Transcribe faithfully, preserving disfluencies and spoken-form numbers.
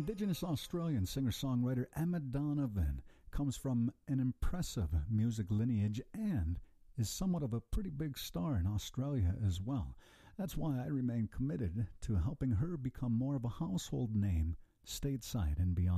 Indigenous Australian singer-songwriter Emma Donovan comes from an impressive music lineage and is somewhat of a pretty big star in Australia as well. That's why I remain committed to helping her become more of a household name stateside and beyond.